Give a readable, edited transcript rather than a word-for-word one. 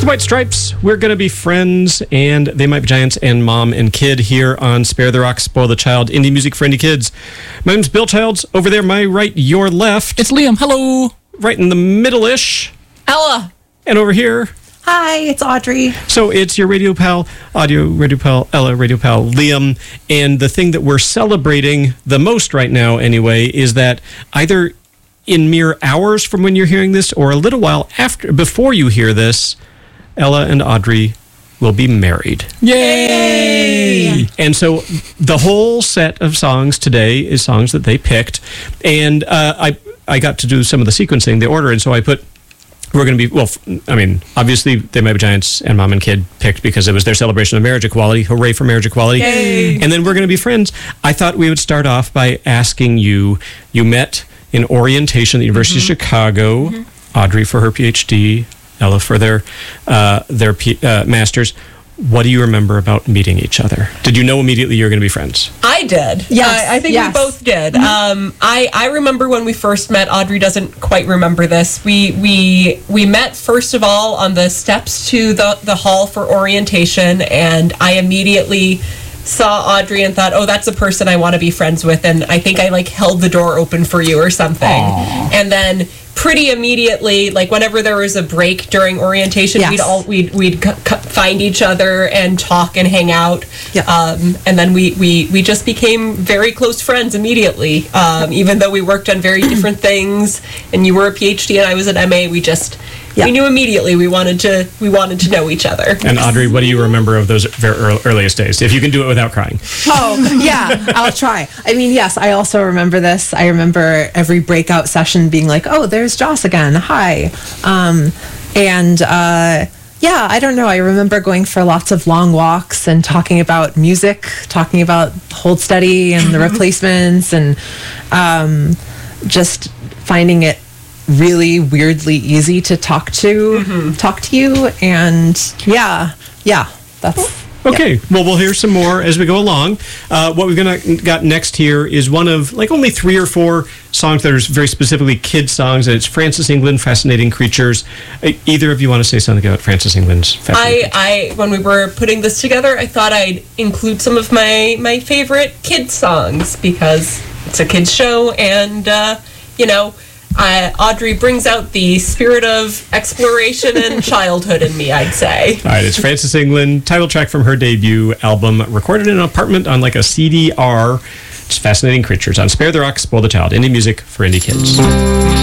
the White Stripes. We're going to be friends, and They Might Be Giants and Mom and Kid here on Spare the Rock, Spoil the Child, indie music for indie kids. My name's Bill Childs. Over there, my right, your left. It's Liam. Hello. Right in the middle-ish. Ella. And over here. Hi, it's Audrey. So it's your radio pal, audio radio pal, Ella, radio pal, Liam. And the thing that we're celebrating the most right now, anyway, is that either in mere hours from when you're hearing this or a little while before you hear this, Ella and Audrey will be married. Yay! And so the whole set of songs today is songs that they picked. And I got to do some of the sequencing, the order, and so I put... We're going to be, well, I mean, obviously, They Might Be Giants and Mom and Kid picked because it was their celebration of marriage equality. Hooray for marriage equality. Yay. And then We're Going to Be Friends. I thought we would start off by asking you met in orientation at the University of Chicago, Audrey for her PhD, Ella for their master's. What do you remember about meeting each other? Did you know immediately you were going to be friends? I did. Yes. I think Yes. we both did. I remember when we first met. Audrey doesn't quite remember this. We met first of all on the steps to the hall for orientation, and I immediately saw Audrey and thought, oh, that's a person I want to be friends with, and I think I held the door open for you or something. Aww. And then pretty immediately, whenever there was a break during orientation, Yes. we'd find each other and talk and hang out. Yep. And then we just became very close friends immediately. Even though we worked on very different things, and you were a PhD and I was an MA, we knew immediately we wanted to know each other. And Audrey, what do you remember of those very earliest days? If you can do it without crying. Oh, yeah, I'll try. I mean, yes, I also remember this. I remember every breakout session being like, oh, there's Joss again. Hi. Yeah, I don't know. I remember going for lots of long walks and talking about music, talking about Hold Steady and the Replacements, and just finding it really weirdly easy to talk to you, and yeah, that's okay. Well, we'll hear some more as we go along. What we've got next here is one of only 3 or 4 songs that are very specifically kids songs, and it's Frances England, Fascinating Creatures. Either of you want to say something about Frances England's Fascinating Creatures? When we were putting this together, I thought I'd include some of my favorite kids songs because it's a kids show, and Audrey brings out the spirit of exploration and childhood in me, I'd say. All right, it's Frances England, title track from her debut album, recorded in an apartment on a CDR. It's Fascinating Creatures on Spare the Rock, Spoil the Child, indie music for indie kids.